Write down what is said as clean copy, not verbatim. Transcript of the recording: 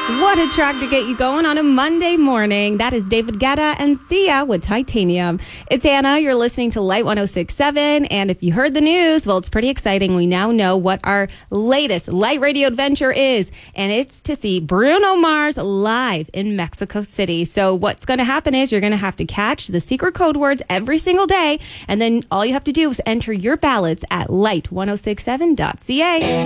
What a track to get you going on a Monday morning. That is David Guetta and Sia with Titanium. It's Anna. You're listening to Light 106.7. And if you heard the news, well, it's pretty exciting. We now know what our latest Light Radio adventure is. And it's to see Bruno Mars live in Mexico City. So what's going to happen is you're going to have to catch the secret code words every single day. And then all you have to do is enter your ballots at light1067.ca.